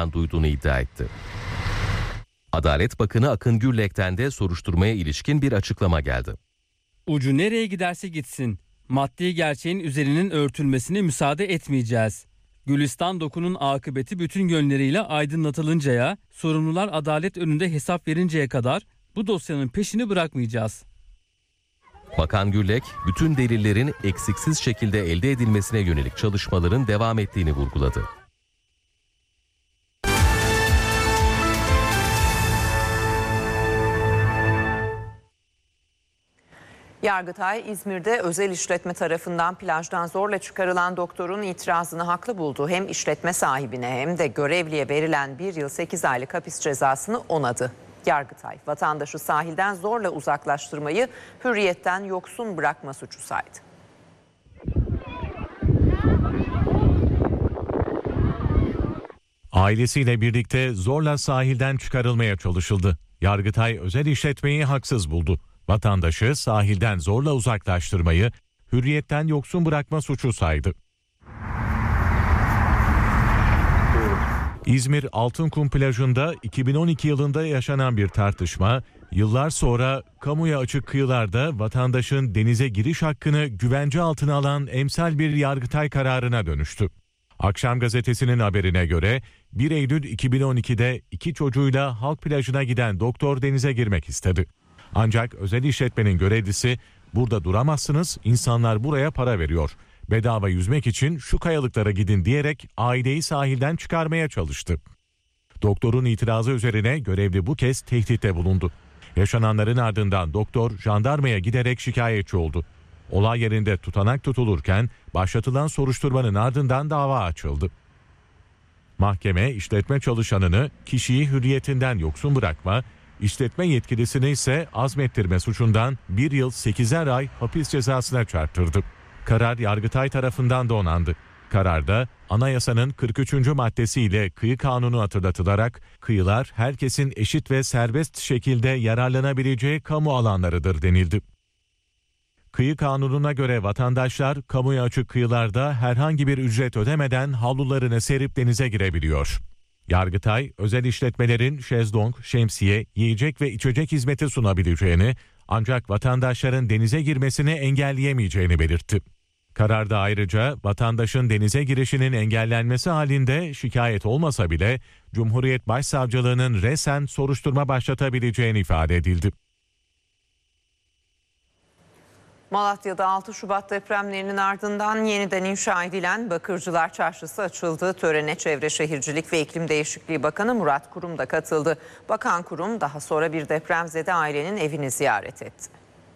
tarafından duyduğunu iddia etti. Adalet Bakanı Akın Gürlek'ten de soruşturmaya ilişkin bir açıklama geldi. Ucu nereye giderse gitsin, maddi gerçeğin üzerinin örtülmesine müsaade etmeyeceğiz. Gülistan Doku'nun akıbeti bütün yönleriyle aydınlatılıncaya, sorumlular adalet önünde hesap verinceye kadar bu dosyanın peşini bırakmayacağız. Bakan Gürlek, bütün delillerin eksiksiz şekilde elde edilmesine yönelik çalışmaların devam ettiğini vurguladı. Yargıtay, İzmir'de özel işletme tarafından plajdan zorla çıkarılan doktorun itirazını haklı buldu. Hem işletme sahibine hem de görevliye verilen 1 yıl 8 aylık hapis cezasını onadı. Yargıtay, vatandaşı sahilden zorla uzaklaştırmayı hürriyetten yoksun bırakma suçu saydı. Ailesiyle birlikte zorla sahilden çıkarılmaya çalışıldı. Yargıtay özel işletmeyi haksız buldu. Vatandaşı sahilden zorla uzaklaştırmayı hürriyetten yoksun bırakma suçu saydı. İzmir Altınkum plajında 2012 yılında yaşanan bir tartışma, yıllar sonra kamuya açık kıyılarda vatandaşın denize giriş hakkını güvence altına alan emsal bir Yargıtay kararına dönüştü. Akşam gazetesinin haberine göre 1 Eylül 2012'de 2 çocuğuyla halk plajına giden doktor denize girmek istedi. Ancak özel işletmenin görevlisi "Burada duramazsınız, insanlar buraya para veriyor. Bedava yüzmek için şu kayalıklara gidin" diyerek aileyi sahilden çıkarmaya çalıştı. Doktorun itirazı üzerine görevli bu kez tehditte bulundu. Yaşananların ardından doktor jandarmaya giderek şikayetçi oldu. Olay yerinde tutanak tutulurken başlatılan soruşturmanın ardından dava açıldı. Mahkeme işletme çalışanını kişiyi hürriyetinden yoksun bırakma, işletme yetkilisini ise azmettirme suçundan 1 yıl 8'er ay hapis cezasına çarptırdı. Karar Yargıtay tarafından da onandı. Kararda anayasanın 43. maddesiyle kıyı kanunu hatırlatılarak kıyılar herkesin eşit ve serbest şekilde yararlanabileceği kamu alanlarıdır denildi. Kıyı kanununa göre vatandaşlar kamuya açık kıyılarda herhangi bir ücret ödemeden havlularını serip denize girebiliyor. Yargıtay, özel işletmelerin şezlong, şemsiye, yiyecek ve içecek hizmeti sunabileceğini, ancak vatandaşların denize girmesini engelleyemeyeceğini belirtti. Kararda ayrıca vatandaşın denize girişinin engellenmesi halinde şikayet olmasa bile Cumhuriyet Başsavcılığının resen soruşturma başlatabileceğini ifade edildi. Malatya'da 6 Şubat depremlerinin ardından yeniden inşa edilen Bakırcılar Çarşısı açıldı. Törene Çevre Şehircilik ve İklim Değişikliği Bakanı Murat Kurum da katıldı. Bakan Kurum daha sonra bir depremzede ailenin evini ziyaret etti.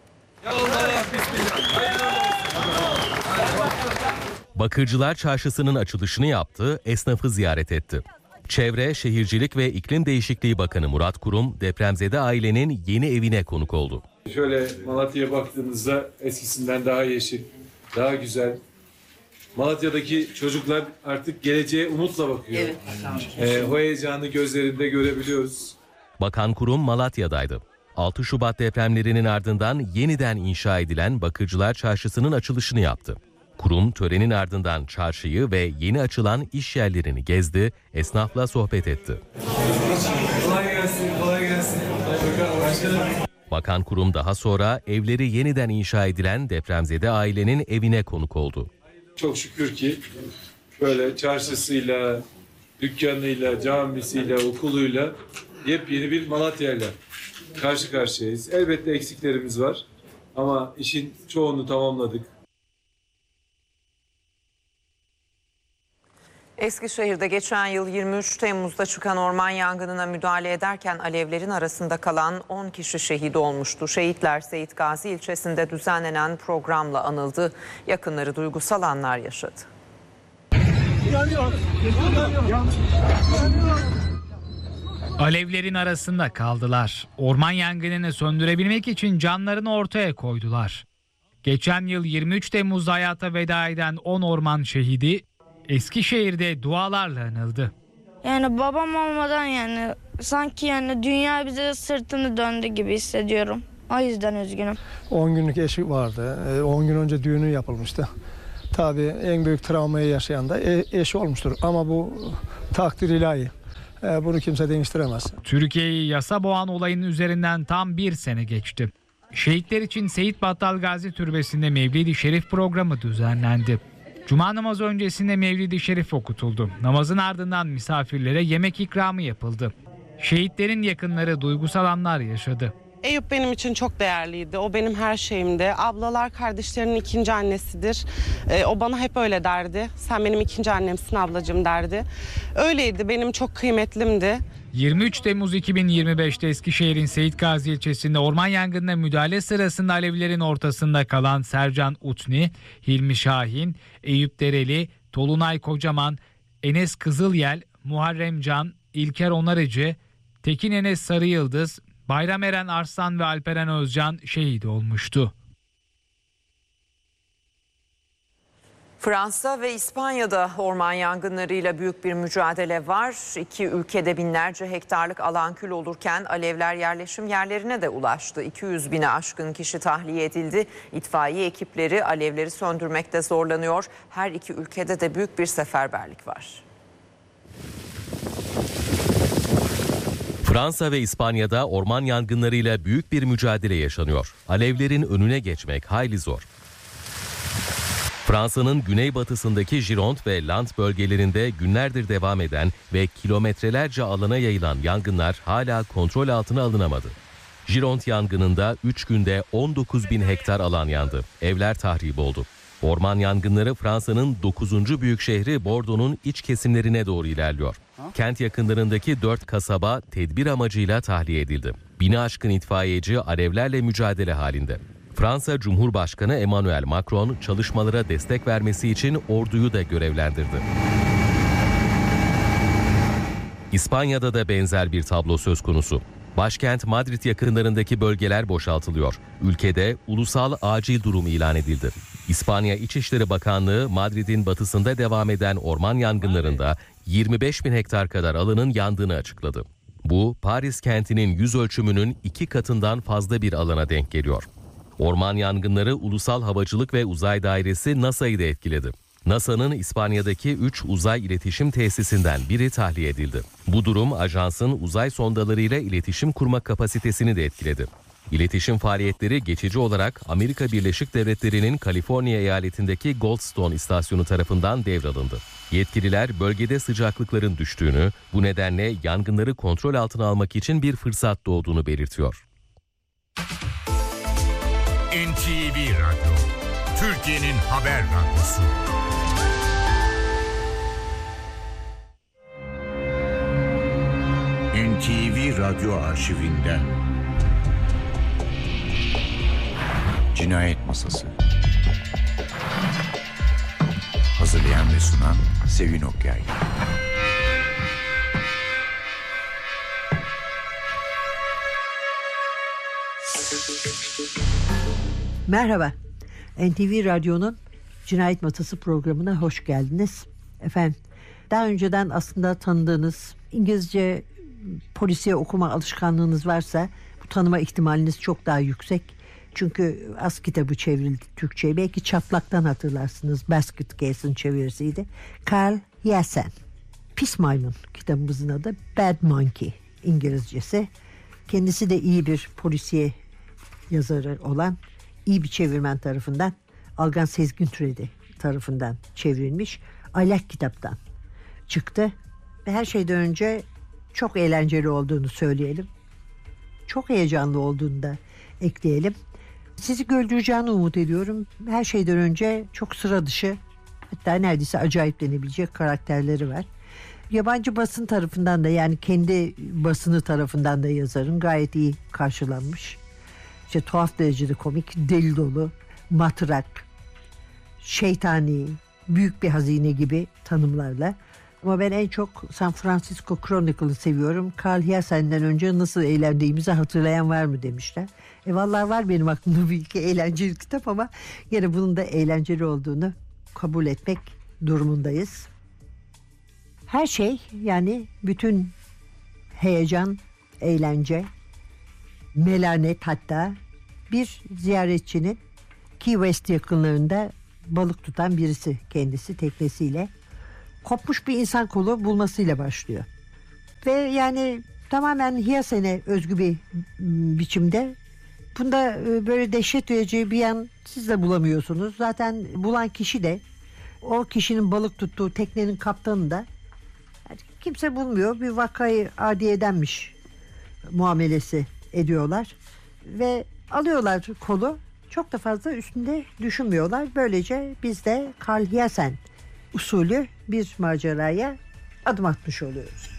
Bakırcılar Çarşısı'nın açılışını yaptı, esnafı ziyaret etti. Çevre, Şehircilik ve İklim Değişikliği Bakanı Murat Kurum, depremzede ailenin yeni evine konuk oldu. Şöyle Malatya'ya baktığımızda eskisinden daha yeşil, daha güzel. Malatya'daki çocuklar artık geleceğe umutla bakıyor. Evet. O heyecanı gözlerinde görebiliyoruz. Bakan Kurum Malatya'daydı. 6 Şubat depremlerinin ardından yeniden inşa edilen Bakırcılar Çarşısı'nın açılışını yaptı. Kurum törenin ardından çarşıyı ve yeni açılan iş yerlerini gezdi, esnafla sohbet etti. Kolay gelsin, kolay gelsin. Bakan Kurum daha sonra evleri yeniden inşa edilen depremzede ailenin evine konuk oldu. Çok şükür ki böyle çarşısıyla, dükkanıyla, camisiyle, okuluyla yepyeni bir Malatya'yla karşı karşıyayız. Elbette eksiklerimiz var ama işin çoğunu tamamladık. Eskişehir'de geçen yıl 23 Temmuz'da çıkan orman yangınına müdahale ederken alevlerin arasında kalan 10 kişi şehit olmuştu. Şehitler Seyit Gazi ilçesinde düzenlenen programla anıldı. Yakınları duygusal anlar yaşadı. Alevlerin arasında kaldılar. Orman yangınını söndürebilmek için canlarını ortaya koydular. Geçen yıl 23 Temmuz'da hayata veda eden 10 orman şehidi Eskişehir'de dualarla anıldı. Yani babam olmadan sanki dünya bize sırtını döndü gibi hissediyorum. O yüzden üzgünüm. 10 günlük eşi vardı. 10 gün önce düğünü yapılmıştı. Tabii en büyük travmayı yaşayan da eşi olmuştur. Ama bu takdir ilahi. Bunu kimse değiştiremez. Türkiye'yi yasa boğan olayın üzerinden tam 1 sene geçti. Şehitler için Seyit Battal Gazi Türbesi'nde Mevlid-i Şerif programı düzenlendi. Cuma namazı öncesinde Mevlid-i Şerif okutuldu. Namazın ardından misafirlere yemek ikramı yapıldı. Şehitlerin yakınları duygusal anlar yaşadı. Eyüp benim için çok değerliydi. O benim her şeyimdi. Ablalar kardeşlerinin ikinci annesidir. O bana hep öyle derdi. Sen benim ikinci annemsin ablacığım derdi. Öyleydi, benim çok kıymetlimdi. 23 Temmuz 2025'te Eskişehir'in Seyit Gazi ilçesinde orman yangınına müdahale sırasında alevlerin ortasında kalan Sercan Utni, Hilmi Şahin, Eyüp Dereli, Tolunay Kocaman, Enes Kızılyel, Muharrem Can, İlker Onarıcı, Tekin Enes Sarıyıldız, Bayram Eren Arslan ve Alperen Özcan şehit olmuştu. Fransa ve İspanya'da orman yangınlarıyla büyük bir mücadele var. İki ülkede binlerce hektarlık alan kül olurken alevler yerleşim yerlerine de ulaştı. 200 bine aşkın kişi tahliye edildi. İtfaiye ekipleri alevleri söndürmekte zorlanıyor. Her iki ülkede de büyük bir seferberlik var. Fransa ve İspanya'da orman yangınlarıyla büyük bir mücadele yaşanıyor. Alevlerin önüne geçmek hayli zor. Fransa'nın güneybatısındaki Gironde ve Land bölgelerinde günlerdir devam eden ve kilometrelerce alana yayılan yangınlar hala kontrol altına alınamadı. Gironde yangınında 3 günde 19 bin hektar alan yandı. Evler tahrip oldu. Orman yangınları Fransa'nın 9. büyük şehri Bordeaux'un iç kesimlerine doğru ilerliyor. Kent yakınlarındaki 4 kasaba tedbir amacıyla tahliye edildi. 1000'e aşkın itfaiyeci alevlerle mücadele halinde. Fransa Cumhurbaşkanı Emmanuel Macron çalışmalara destek vermesi için orduyu da görevlendirdi. İspanya'da da benzer bir tablo söz konusu. Başkent Madrid yakınlarındaki bölgeler boşaltılıyor. Ülkede ulusal acil durum ilan edildi. İspanya İçişleri Bakanlığı Madrid'in batısında devam eden orman yangınlarında 25 bin hektar kadar alanın yandığını açıkladı. Bu Paris kentinin yüz ölçümünün 2 katından fazla bir alana denk geliyor. Orman yangınları Ulusal Havacılık ve Uzay Dairesi NASA'yı da etkiledi. NASA'nın İspanya'daki 3 uzay iletişim tesisinden biri tahliye edildi. Bu durum ajansın uzay sondalarıyla iletişim kurma kapasitesini de etkiledi. İletişim faaliyetleri geçici olarak Amerika Birleşik Devletleri'nin Kaliforniya eyaletindeki Goldstone istasyonu tarafından devralındı. Yetkililer bölgede sıcaklıkların düştüğünü, bu nedenle yangınları kontrol altına almak için bir fırsat doğduğunu belirtiyor. NTV Radyo, Türkiye'nin haber radyosu. NTV Radyo arşivinden Cinayet Masası. Hazırlayan ve sunan Sevin Okyay. Merhaba, NTV Radyo'nun Cinayet Masası programına hoş geldiniz. Efendim, daha önceden aslında tanıdığınız İngilizce polisiye okuma alışkanlığınız varsa bu tanıma ihtimaliniz çok daha yüksek. Çünkü az kitabı çevrildi Türkçe'ye. Belki Çatlak'tan hatırlarsınız. Basket Case'in çevirisiydi. Carl Hiaasen. Pis Maymun kitabımızın adı. Bad Monkey İngilizcesi. Kendisi de iyi bir polisiye yazarı olan iyi bir çevirmen tarafından, Algan Sezgin Türedi tarafından çevrilmiş. Aylak kitaptan çıktı. Ve her şeyden önce çok eğlenceli olduğunu söyleyelim. Çok heyecanlı olduğunu da ekleyelim. Sizi güldüreceğini umut ediyorum. Her şeyden önce çok sıra dışı, hatta neredeyse acayip denebilecek karakterleri var. Yabancı basın tarafından da, yani kendi basını tarafından da yazarın gayet iyi karşılanmış. İşte tuhaf derecede komik, deli dolu, matrak, şeytani, büyük bir hazine gibi tanımlarla. Ama ben en çok San Francisco Chronicle'ı seviyorum. Carl Hiaasen'den önce nasıl eğlendiğimizi hatırlayan var mı demişler. Vallahi var benim aklımda bir iki eğlenceli kitap ama yine bunun da eğlenceli olduğunu kabul etmek durumundayız. Her şey, yani bütün heyecan, eğlence, melanet, hatta bir ziyaretçinin Key West yakınlarında balık tutan birisi, kendisi teknesiyle kopmuş bir insan kolu bulmasıyla başlıyor. Ve yani tamamen Hyasen'e özgü bir biçimde. Bunda böyle dehşet verici bir yan siz de bulamıyorsunuz. Zaten bulan kişi de, o kişinin balık tuttuğu teknenin kaptanı da yani kimse bulmuyor. Bir vakayı adiyedenmiş muamelesi ediyorlar. Ve alıyorlar kolu. Çok da fazla üstünde düşünmüyorlar. Böylece biz de Carl Hyacin usulü bir maceraya adım atmış oluyoruz.